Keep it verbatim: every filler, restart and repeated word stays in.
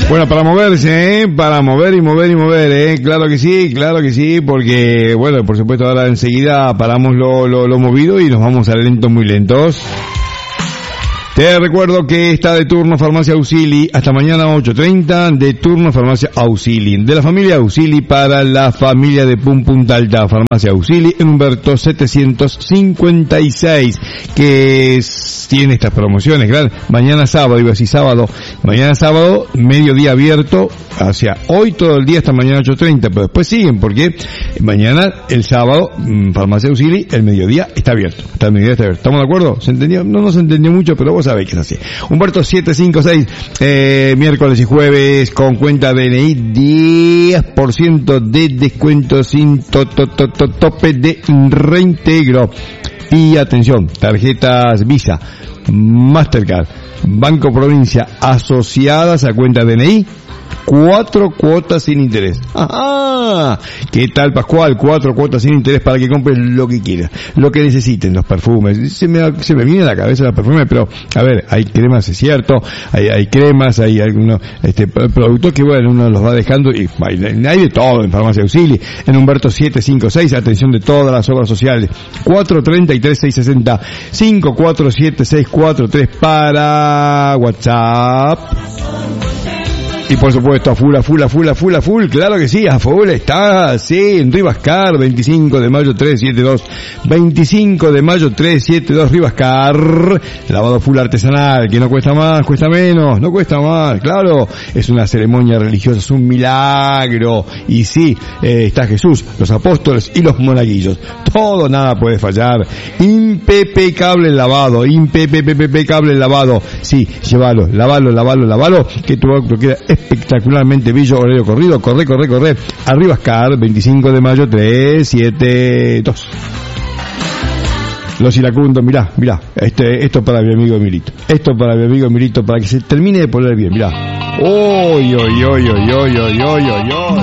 Bueno, para moverse, ¿eh? Para mover y mover y mover, ¿eh? Claro que sí, claro que sí, porque, bueno, por supuesto ahora enseguida paramos lo, lo, lo movido y nos vamos a lentos, muy lentos. Te recuerdo que está de turno Farmacia Auxili hasta mañana ocho treinta, de turno Farmacia Auxili. De la familia Auxili para la familia de Pum Punta Alta, Farmacia Auxili en Humberto setecientos cincuenta y seis, que es, tiene estas promociones, claro. Mañana sábado, digo así sábado, mañana sábado, mediodía abierto, hacia hoy todo el día hasta mañana ocho treinta, pero después siguen porque mañana, el sábado, Farmacia Auxili, el mediodía está abierto, hasta el mediodía está abierto. ¿Estamos de acuerdo? ¿Se entendió? No nos entendió mucho, pero vos sabéis que es así. Humberto setecientos cincuenta y seis, eh, miércoles y jueves con cuenta D N I, diez por ciento de descuento sin to, to, to, to, tope de reintegro. Y atención, tarjetas Visa, Mastercard, Banco Provincia asociadas a cuenta D N I, cuatro cuotas sin interés. ¡Ajá! ¿Qué tal, Pascual? Cuatro cuotas sin interés para que compres lo que quieras, lo que necesiten, los perfumes. Se me, se me viene a la cabeza los perfumes, pero, a ver, hay cremas, es cierto, hay, hay cremas, hay algunos, este, productos que, bueno, uno los va dejando y hay, hay de todo en Farmacia Auxili, en Humberto setecientos cincuenta y seis, atención de todas las obras sociales, cuatro treinta y tres, seiscientos sesenta, cinco cuatro siete, seis cuatro tres para WhatsApp. Y por supuesto, a full, a full, a full, a full, a full, claro que sí, a full está, sí, en Rivascar, veinticinco de mayo trescientos setenta y dos, veinticinco de mayo trescientos setenta y dos, Rivascar, lavado full artesanal, que no cuesta más, cuesta menos, no cuesta más, claro, es una ceremonia religiosa, es un milagro, y sí, eh, está Jesús, los apóstoles y los monaguillos, todo, nada puede fallar, impecable el lavado, impecable el lavado, sí, llévalo, lavalo, lavalo, lavalo, que tu auto queda espectacularmente bello, horario corrido, corre, corre, corre, a Rivascar, veinticinco de mayo trescientos setenta y dos. Los iracundos, mirá, mirá, este, esto para mi amigo Emilito, esto para mi amigo Emilito, para que se termine de poner bien, mirá. ¡Oy, oy, oy, oy, oy, oy, oy, oy!